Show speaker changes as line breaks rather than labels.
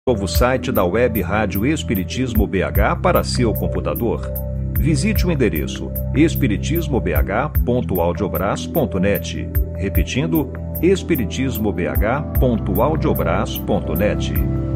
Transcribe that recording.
Novo site da Web Rádio Espiritismo BH para seu computador. Visite o endereço espiritismobh.audiobras.net. Repetindo, espiritismobh.audiobras.net.